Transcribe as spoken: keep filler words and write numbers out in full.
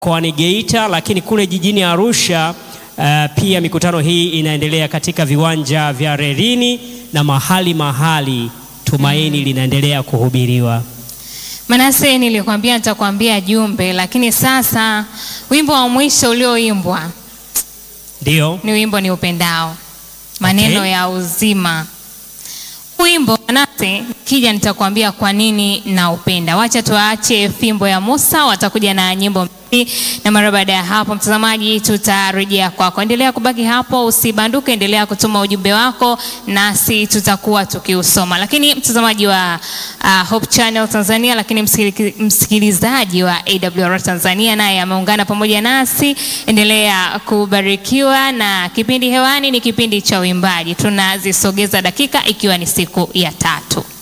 mkoani Geita, lakini kule jijini Arusha uh, pia mikutano hii inaendelea katika viwanja vya Rerini na mahali mahali tumaini mm. linaendelea kuhubiriwa. Manase, nilikwambia nitakwambia jumbe, lakini sasa wimbo wa mwisho ulioimbwa ndio ni wimbo ni upendao, maneno okay. ya uzima. Wimbo Manase, kija nitakwambia kwa nini na upenda. Wacha tuache fimbo ya Musa, watakuja na nyimbo mbili, na mara baada ya hapo mtazamaji tutarejea kwako. Endelea kubaki hapo, usibanduke, endelea kutuma ujumbe wako nasi tutakuwa tukiusoma. Lakini mtazamaji wa uh, Hope Channel Tanzania, lakini msikilizaji wa A W R Tanzania naye ameungana pamoja nasi. Endelea kubarikiwa, na kipindi hewani ni kipindi cha uimbaji. Tunazisogeza dakika ikiwa ni siku ya tatu.